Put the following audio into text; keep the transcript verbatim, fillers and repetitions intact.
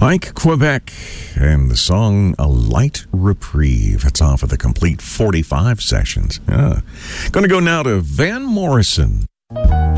Ike Quebec and the song A Light Reprieve. It's off of the complete forty-five sessions. Yeah. Going to go now to Van Morrison.